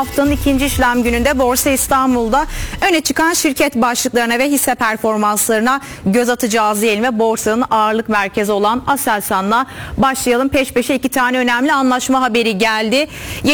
Haftanın ikinci işlem gününde Borsa İstanbul'da öne çıkan şirket başlıklarına ve hisse performanslarına göz atacağız diyelim ve borsanın ağırlık merkezi olan Aselsan'la başlayalım. Peş peşe iki tane önemli anlaşma haberi geldi.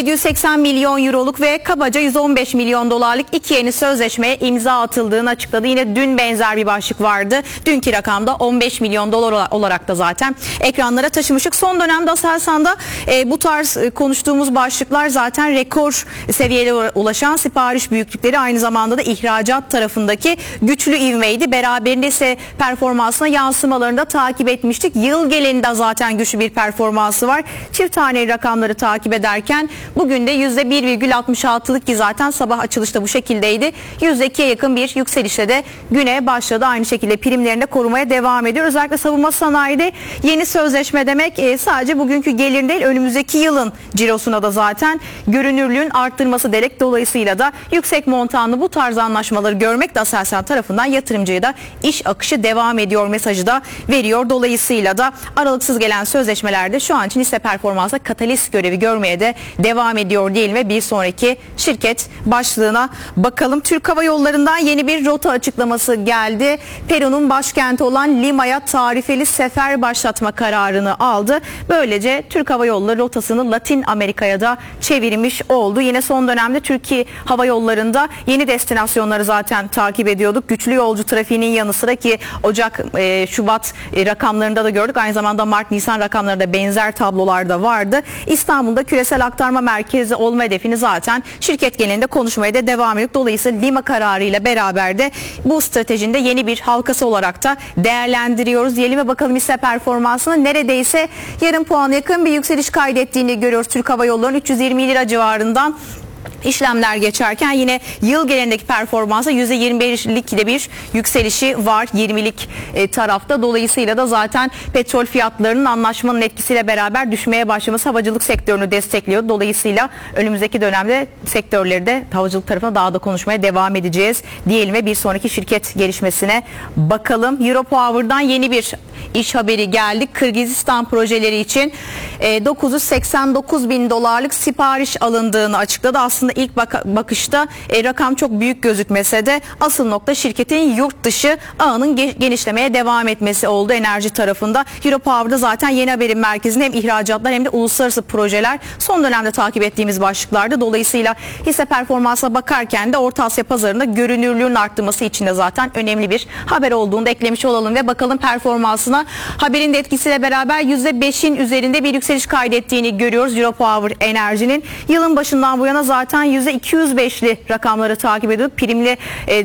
780 milyon euroluk ve kabaca 115 milyon dolarlık iki yeni sözleşmeye imza atıldığını açıkladı. Yine dün benzer bir başlık vardı. Dünkü rakamda 15 milyon dolar olarak da zaten ekranlara taşımıştık. Son dönemde Aselsan'da bu tarz konuştuğumuz başlıklar zaten rekor seviyelere ulaşan sipariş büyüklükleri, aynı zamanda da ihracat tarafındaki güçlü ivmeydi. Beraberinde ise performansına yansımalarını da takip etmiştik. Yıl genelinde zaten güçlü bir performansı var. Çift taneli rakamları takip ederken bugün de %1,66'lık ki zaten sabah açılışta bu şekildeydi. %2'ye yakın bir yükselişle de güne başladı. Aynı şekilde primlerini de korumaya devam ediyor. Özellikle savunma sanayide yeni sözleşme demek sadece bugünkü gelir değil, önümüzdeki yılın cirosuna da zaten görünürlüğün arttırması demek. Dolayısıyla da yüksek montanlı bu tarz anlaşmaları görmek de Aselsan tarafından yatırımcıya da iş akışı devam ediyor mesajı da veriyor. Dolayısıyla da aralıksız gelen sözleşmelerde şu an için hisse performansa katalist görevi görmeye de devam ediyor diyelim ve bir sonraki şirket başlığına bakalım. Türk Hava Yolları'ndan yeni bir rota açıklaması geldi. Peru'nun başkenti olan Lima'ya tarifeli sefer başlatma kararını aldı. Böylece Türk Hava Yolları rotasını Latin Amerika'ya da çevirmiş oldu. Yine son dönemde Türkiye Hava Yolları'nda yeni destinasyonları zaten takip ediyorduk. Güçlü yolcu trafiğinin yanı sıra ki Ocak, Şubat rakamlarında da gördük. Aynı zamanda Mart, Nisan rakamlarında benzer tablolarda vardı. İstanbul'da küresel aktarma merkezi olma hedefini zaten şirket genelinde konuşmaya da devam ediyor. Dolayısıyla Lima kararıyla beraber de bu stratejinde yeni bir halkası olarak da değerlendiriyoruz diyelim ve bakalım hisse performansını neredeyse yarım puana yakın bir yükseliş kaydettiğini görüyoruz. Türk Hava Yolları'nın 320 lira civarından İşlemler geçerken yine yıl genelindeki performansa %25'lik de bir yükselişi var 20'lik tarafta. Dolayısıyla da zaten petrol fiyatlarının anlaşmanın etkisiyle beraber düşmeye başlaması havacılık sektörünü destekliyor. Dolayısıyla önümüzdeki dönemde sektörleri de havacılık tarafına daha da konuşmaya devam edeceğiz diyelim ve bir sonraki şirket gelişmesine bakalım. Europower'dan yeni bir iş haberi geldi. Kırgızistan projeleri için 989 bin dolarlık sipariş alındığını açıkladı. Aslında ilk bakışta rakam çok büyük gözükmese de asıl nokta şirketin yurt dışı ağının genişlemeye devam etmesi oldu enerji tarafında. Europower'da zaten yeni haberin merkezinde hem ihracatlar hem de uluslararası projeler son dönemde takip ettiğimiz başlıklardı. Dolayısıyla hisse performansa bakarken de Orta Asya pazarında görünürlüğün arttırması için de zaten önemli bir haber olduğunu da eklemiş olalım ve bakalım performansına. Haberin de etkisiyle beraber %5'in üzerinde bir yükseliş kaydettiğini görüyoruz Europower Enerji'nin. Yılın başından bu yana zaten %205'li rakamları takip ediyorduk. Primli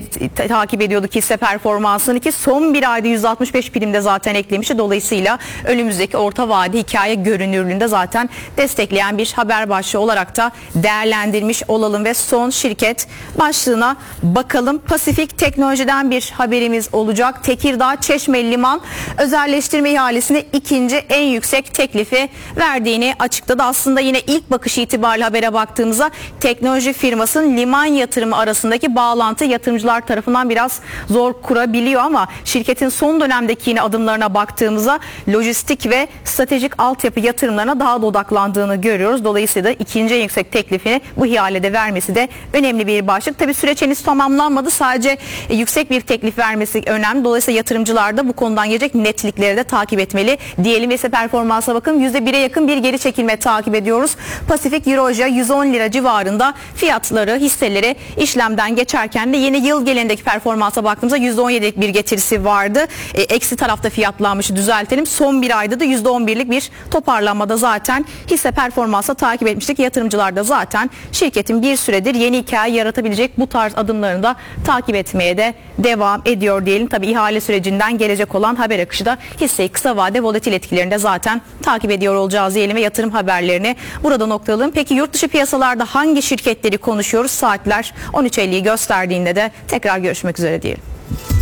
takip ediyorduk hisse performansını ki son bir ayda %65 primde zaten eklemişti. Dolayısıyla önümüzdeki orta vade hikaye görünürlüğünde zaten destekleyen bir haber başlığı olarak da değerlendirmiş olalım ve son şirket başlığına bakalım. Pasifik Teknoloji'den bir haberimiz olacak. Tekirdağ Çeşme Liman özelleştirme ihalesinde ikinci en yüksek teklifi verdiğini açıkladı. Aslında yine ilk bakış itibariyle habere baktığımızda teknoloji firmasının liman yatırımı arasındaki bağlantı yatırımcılar tarafından biraz zor kurabiliyor ama şirketin son dönemdeki yine adımlarına baktığımızda lojistik ve stratejik altyapı yatırımlarına daha da odaklandığını görüyoruz. Dolayısıyla ikinci en yüksek teklifini bu ihalede vermesi de önemli bir başlık. Tabii süreç henüz tamamlanmadı. Sadece yüksek bir teklif vermesi önemli. Dolayısıyla yatırımcılar da bu konudan gelecek netlikleri de takip etmeli diyelim ve ise performansa bakın %1'e yakın bir geri çekilme takip ediyoruz. Pasifik Euroja 110 lira civarında fiyatları, hisseleri işlemden geçerken de yeni yıl genelindeki performansa baktığımızda %17'lik bir getirisi vardı. Eksi tarafta fiyatlanmışı düzeltelim. Son bir ayda da %11'lik bir toparlanmada zaten hisse performansa takip etmiştik. Yatırımcılar da zaten şirketin bir süredir yeni hikaye yaratabilecek bu tarz adımlarını da takip etmeye de devam ediyor diyelim. Tabii ihale sürecinden gelecek olan haber akışı da hisseyi kısa vade volatil etkilerini de zaten takip ediyor olacağız diyelim ve yatırım haberlerini burada noktalayalım. Peki yurt dışı piyasalarda hangi şirketleri konuşuyoruz? Saatler 13.50'yi gösterdiğinde de tekrar görüşmek üzere diyelim.